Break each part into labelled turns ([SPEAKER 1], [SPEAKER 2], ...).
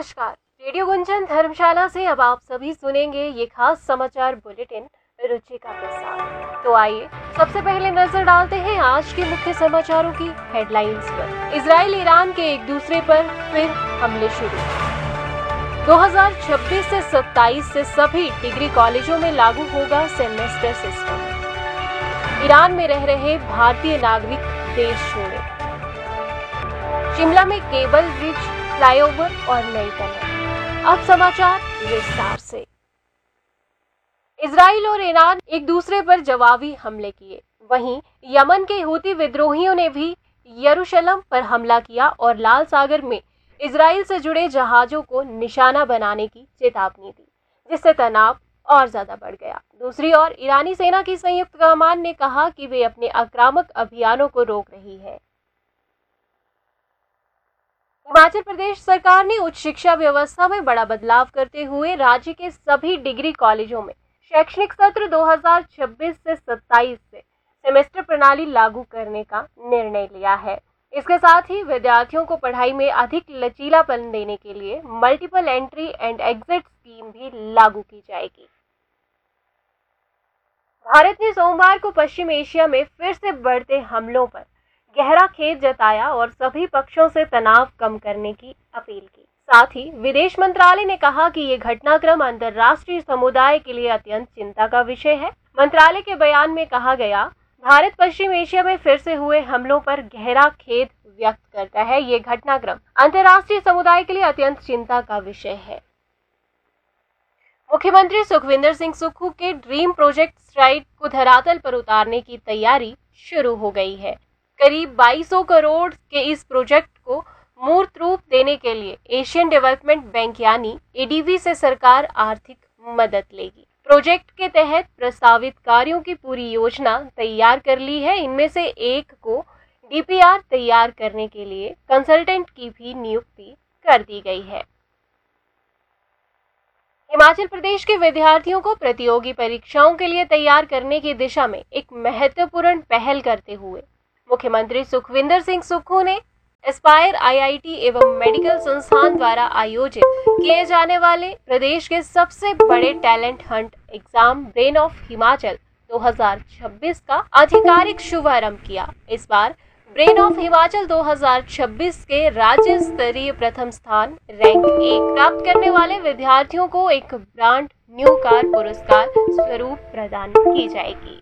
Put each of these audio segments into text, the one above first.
[SPEAKER 1] नमस्कार। रेडियो गुंजन धर्मशाला से अब आप सभी सुनेंगे ये खास समाचार बुलेटिन रुचिका के साथ। तो आइए सबसे पहले नजर डालते हैं आज के मुख्य समाचारों की हेडलाइंस पर। इजराइल ईरान के एक दूसरे पर फिर हमले शुरू। 2026 से 27 से सभी डिग्री कॉलेजों में लागू होगा सेमेस्टर सिस्टम। ईरान में रह रहे भारतीय नागरिक देश छोड़े। शिमला में केबल ब्रिज, फ्लाईओवर और नई टनल। अब समाचार विस्तार से। इजराइल और ईरान एक दूसरे पर जवाबी हमले किए। वहीं यमन के हूती विद्रोहियों ने भी यरूशलेम पर हमला किया और लाल सागर में इजराइल से जुड़े जहाजों को निशाना बनाने की चेतावनी दी, जिससे तनाव और ज्यादा बढ़ गया। दूसरी ओर ईरानी सेना की संयुक्त कमान ने कहा कि वे अपने आक्रामक अभियानों को रोक रही है। हिमाचल प्रदेश सरकार ने उच्च शिक्षा व्यवस्था में बड़ा बदलाव करते हुए राज्य के सभी डिग्री कॉलेजों में शैक्षणिक सत्र 2026 से 27 से सेमेस्टर प्रणाली लागू करने का निर्णय लिया है। इसके साथ ही विद्यार्थियों को पढ़ाई में अधिक लचीलापन देने के लिए multiple entry and exit scheme भी लागू की जाएगी। भारत ने सोमवार को पश्चिम एशिया में फिर से बढ़ते हमलों पर गहरा खेद जताया और सभी पक्षों से तनाव कम करने की अपील की। साथ ही विदेश मंत्रालय ने कहा कि ये घटनाक्रम अंतर्राष्ट्रीय समुदाय के लिए अत्यंत चिंता का विषय है। मंत्रालय के बयान में कहा गया, भारत पश्चिम एशिया में फिर से हुए हमलों पर गहरा खेद व्यक्त करता है। ये घटनाक्रम अंतर्राष्ट्रीय समुदाय के लिए अत्यंत चिंता का विषय है। मुख्यमंत्री सुखविंदर सिंह सुक्खू के ड्रीम प्रोजेक्ट स्ट्राइड को धरातल पर उतारने की तैयारी शुरू हो गई है। करीब 2200 करोड़ के इस प्रोजेक्ट को मूर्त रूप देने के लिए एशियन डेवलपमेंट बैंक यानी एडीबी से सरकार आर्थिक मदद लेगी। प्रोजेक्ट के तहत प्रस्तावित कार्यों की पूरी योजना तैयार कर ली है। इनमें से एक को डीपीआर तैयार करने के लिए कंसल्टेंट की भी नियुक्ति कर दी गई है। हिमाचल प्रदेश के विद्यार्थियों को प्रतियोगी परीक्षाओं के लिए तैयार करने की दिशा में एक महत्वपूर्ण पहल करते हुए मुख्यमंत्री सुखविंदर सिंह सुक्खू ने एस्पायर आईआईटी एवं मेडिकल संस्थान द्वारा आयोजित किए जाने वाले प्रदेश के सबसे बड़े talent Hunt exam brain of Himachal 2026 का आधिकारिक शुभारंभ किया। इस बार ब्रेन ऑफ हिमाचल 2026 के राज्य स्तरीय प्रथम स्थान रैंक 1 प्राप्त करने वाले विद्यार्थियों को एक ब्रांड न्यू कार पुरस्कार स्वरूप प्रदान की जाएगी।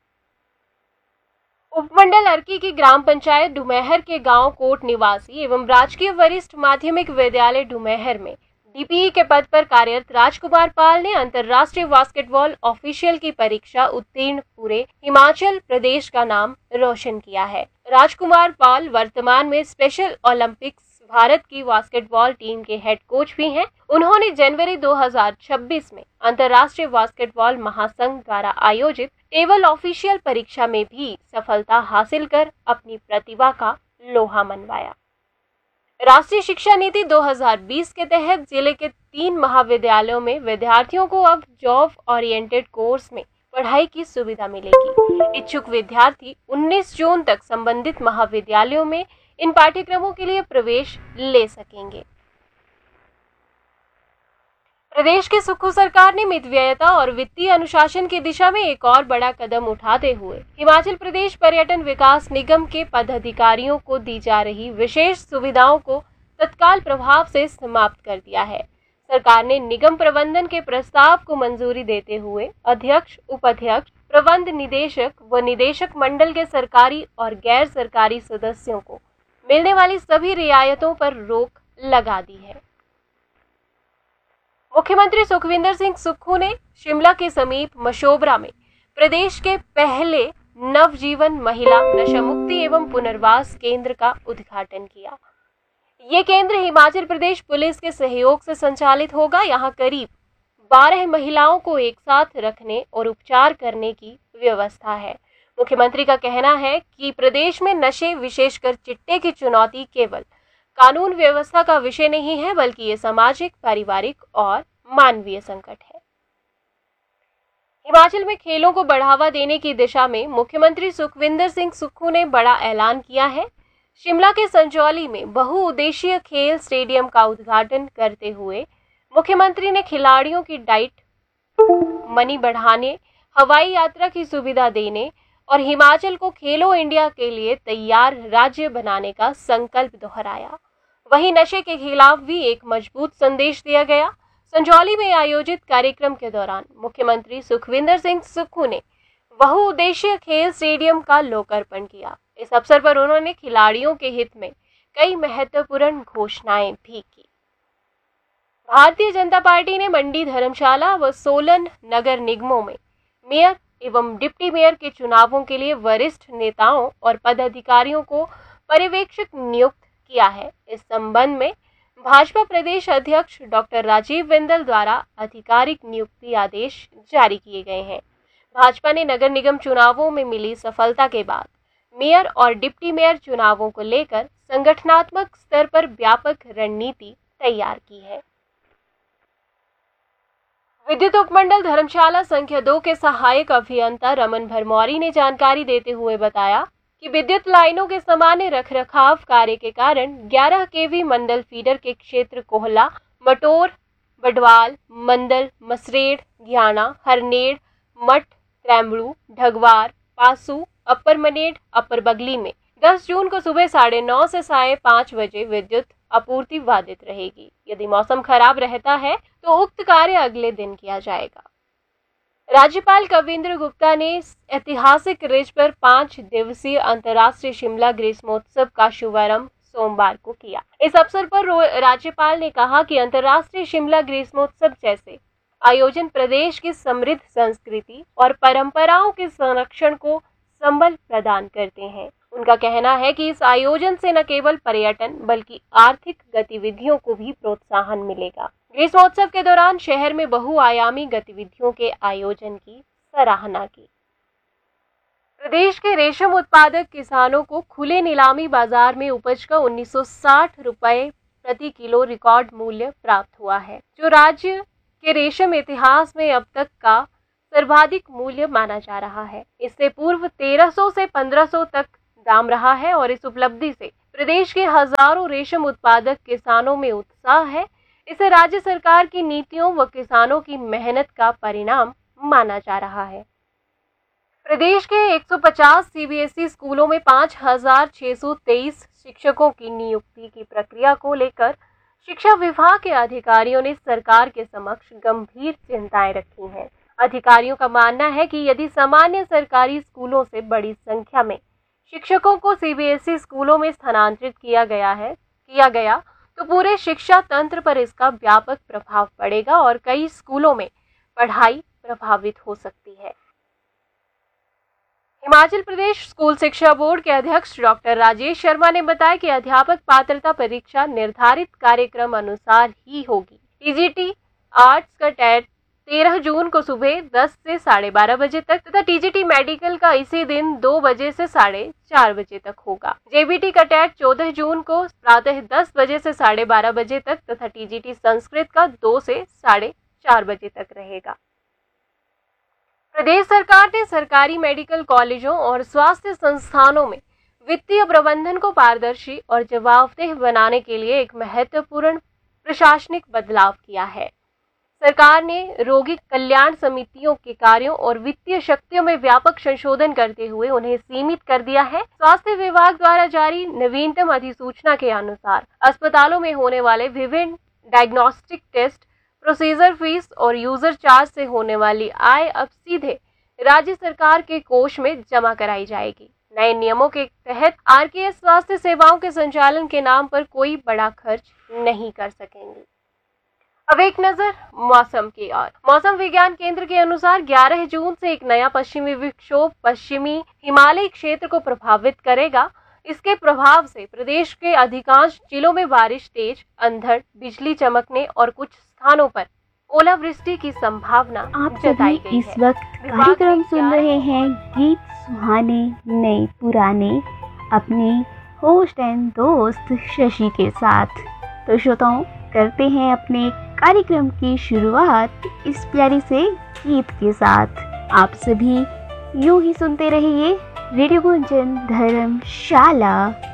[SPEAKER 1] उपमंडल अर्की की ग्राम पंचायत डुमेहर के गांव कोट निवासी एवं राजकीय वरिष्ठ माध्यमिक विद्यालय डुमेहर में डीपीई के पद पर कार्यरत राजकुमार पाल ने अंतर्राष्ट्रीय बास्केटबॉल ऑफिशियल की परीक्षा उत्तीर्ण पूरे हिमाचल प्रदेश का नाम रोशन किया है। राजकुमार पाल वर्तमान में स्पेशल ओलंपिक्स भारत की बास्केटबॉल टीम के हेड कोच भी हैं। उन्होंने जनवरी 2026 में अंतर्राष्ट्रीय बास्केटबॉल महासंघ द्वारा आयोजित टेबल ऑफिशियल परीक्षा में भी सफलता हासिल कर अपनी प्रतिभा का लोहा मनवाया। राष्ट्रीय शिक्षा नीति 2020 के तहत जिले के 3 महाविद्यालयों में विद्यार्थियों को अब जॉब ओरिएंटेड कोर्स में पढ़ाई की सुविधा मिलेगी। इच्छुक विद्यार्थी 19 जून तक संबंधित महाविद्यालयों में इन पाठ्यक्रमों के लिए प्रवेश ले सकेंगे। प्रदेश की सुक्खू सरकार ने मितव्ययता और वित्तीय अनुशासन की दिशा में एक और बड़ा कदम उठाते हुए हिमाचल प्रदेश पर्यटन विकास निगम के पदाधिकारियों को दी जा रही विशेष सुविधाओं को तत्काल प्रभाव से समाप्त कर दिया है। सरकार ने निगम प्रबंधन के प्रस्ताव को मंजूरी देते हुए अध्यक्ष, उपाध्यक्ष, प्रबंध निदेशक व निदेशक मंडल के सरकारी और गैर सरकारी सदस्यों को मिलने वाली सभी रियायतों पर रोक लगा दी है। मुख्यमंत्री सुखविंदर सिंह सुक्खू ने शिमला के समीप मशोबरा में प्रदेश के पहले नवजीवन महिला नशा मुक्ति एवं पुनर्वास केंद्र का उद्घाटन किया। ये केंद्र हिमाचल प्रदेश पुलिस के सहयोग से संचालित होगा। यहाँ करीब 12 महिलाओं को एक साथ रखने और उपचार करने की व्यवस्था है। मुख्यमंत्री का कहना है कि प्रदेश में नशे, विशेषकर चिट्टे की चुनौती केवल कानून व्यवस्था का विषय नहीं है, बल्कि ये सामाजिक, पारिवारिक और मानवीय संकट है। हिमाचल में खेलों को बढ़ावा देने की दिशा में मुख्यमंत्री सुखविंदर सिंह सुक्खू ने बड़ा ऐलान किया है। शिमला के संजौली में बहुउद्देशीय खेल स्टेडियम का उद्घाटन करते हुए मुख्यमंत्री ने खिलाड़ियों की डाइट मनी बढ़ाने, हवाई यात्रा की सुविधा देने और हिमाचल को खेलो इंडिया के लिए तैयार राज्य बनाने का संकल्प दोहराया। वहीं नशे के खिलाफ भी एक मजबूत संदेश दिया गया। संजौली में आयोजित कार्यक्रम के दौरान मुख्यमंत्री सुखविंदर सिंह सुक्खू ने बहुउद्देशीय खेल स्टेडियम का लोकार्पण किया। इस अवसर पर उन्होंने खिलाड़ियों के हित में कई महत्वपूर्ण घोषणाएं भी की। भारतीय जनता पार्टी ने मंडी, धर्मशाला व सोलन नगर निगमों में मेयर एवं डिप्टी मेयर के चुनावों के लिए वरिष्ठ नेताओं और पदाधिकारियों को पर्यवेक्षक नियुक्त किया है। इस संबंध में भाजपा प्रदेश अध्यक्ष डॉक्टर राजीव बिंदल द्वारा आधिकारिक नियुक्ति आदेश जारी किए गए हैं। भाजपा ने नगर निगम चुनावों में मिली सफलता के बाद मेयर और डिप्टी मेयर चुनावों को लेकर संगठनात्मक स्तर पर व्यापक रणनीति तैयार की है। विद्युत उपमंडल धर्मशाला संख्या 2 के सहायक अभियंता रमन भरमौरी ने जानकारी देते हुए बताया कि विद्युत लाइनों के सामान्य रखरखाव कार्य के कारण 11 केवी मंडल फीडर के क्षेत्र कोहला, मटोर, बडवाल, मंडल, मसरेड़, घियाना, हरनेड़, मठ, त्रैम्बड़ू, ढगवार, पासू, अपर मनेड, अपर बगली में 10 जून को सुबह 9:30 से 5:30 बजे विद्युत आपूर्ति बाधित रहेगी। यदि मौसम खराब रहता है तो उक्त कार्य अगले दिन किया जाएगा। राज्यपाल कविंद्र गुप्ता ने ऐतिहासिक रिज पर 5 दिवसीय अंतर्राष्ट्रीय शिमला ग्रीष्मोत्सव का शुभारंभ सोमवार को किया। इस अवसर पर राज्यपाल ने कहा कि अंतर्राष्ट्रीय शिमला ग्रीष्मोत्सव जैसे आयोजन प्रदेश की समृद्ध संस्कृति और परंपराओं के संरक्षण को संबल प्रदान करते हैं। उनका कहना है कि इस आयोजन से न केवल पर्यटन बल्कि आर्थिक गतिविधियों को भी प्रोत्साहन मिलेगा। ग्रीष्मोत्सव के दौरान शहर में बहुआयामी गतिविधियों के आयोजन की सराहना की। प्रदेश के रेशम उत्पादक किसानों को खुले नीलामी बाजार में उपज का 1960 रुपए प्रति किलो रिकॉर्ड मूल्य प्राप्त हुआ है, जो राज्य के रेशम इतिहास में अब तक का सर्वाधिक मूल्य माना जा रहा है। इससे पूर्व 1300 से 1500 तक दाम रहा है और इस उपलब्धि से प्रदेश के हजारों रेशम उत्पादक किसानों में उत्साह है। इसे राज्य सरकार की नीतियों व किसानों की मेहनत का परिणाम माना जा रहा है। प्रदेश के 150 सीबीएसई स्कूलों में 5623 शिक्षकों की नियुक्ति की प्रक्रिया को लेकर शिक्षा विभाग के अधिकारियों ने सरकार के समक्ष गंभीर चिंताएं रखी हैं। अधिकारियों का मानना है कि यदि सामान्य सरकारी स्कूलों से बड़ी संख्या में शिक्षकों को सीबीएसई स्कूलों में स्थानांतरित किया गया तो पूरे शिक्षा तंत्र पर इसका व्यापक प्रभाव पड़ेगा और कई स्कूलों में पढ़ाई प्रभावित हो सकती है। हिमाचल प्रदेश स्कूल शिक्षा बोर्ड के अध्यक्ष डॉक्टर राजेश शर्मा ने बताया कि अध्यापक पात्रता परीक्षा निर्धारित कार्यक्रम अनुसार ही होगी। टीजीटी आर्ट्स का टेट 13 जून को सुबह 10 से 12:30 बजे तक तथा टीजीटी मेडिकल का इसी दिन 2 बजे से 4:30 बजे तक होगा। जेबीटी का टेट 14 जून को प्रातः 10 बजे से 12:30 बजे तक तथा टीजीटी संस्कृत का 2 से 4:30 बजे तक रहेगा। प्रदेश सरकार ने सरकारी मेडिकल कॉलेजों और स्वास्थ्य संस्थानों में वित्तीय प्रबंधन को पारदर्शी और जवाबदेह बनाने के लिए एक महत्वपूर्ण प्रशासनिक बदलाव किया है। सरकार ने रोगी कल्याण समितियों के कार्यों और वित्तीय शक्तियों में व्यापक संशोधन करते हुए उन्हें सीमित कर दिया है। स्वास्थ्य विभाग द्वारा जारी नवीनतम अधिसूचना के अनुसार अस्पतालों में होने वाले विभिन्न डायग्नोस्टिक टेस्ट, प्रोसीजर फीस और यूजर चार्ज से होने वाली आय अब सीधे राज्य सरकार के कोष में जमा कराई जाएगी। नए नियमों के तहत आरकेएस स्वास्थ्य सेवाओं के संचालन के नाम पर कोई बड़ा खर्च नहीं कर सकेंगे। अब एक नजर मौसम की ओर। मौसम विज्ञान केंद्र के अनुसार 11 जून से एक नया पश्चिमी विक्षोभ पश्चिमी हिमालयी क्षेत्र को प्रभावित करेगा। इसके प्रभाव से प्रदेश के अधिकांश जिलों में बारिश, तेज अंधड़, बिजली चमकने और कुछ स्थानों पर ओलावृष्टि की संभावना
[SPEAKER 2] आप सभी इस वक्त कार्यक्रम सुन रहे हैं गीत सुहाने नए पुराने अपने होस्ट एंड दोस्त शशि के साथ। तो श्रोताओं, करते हैं अपने कार्यक्रम की शुरुआत इस प्यारे से गीत के साथ। आप सभी यूं ही सुनते रहिए रेडियो गुंजन धर्मशाला।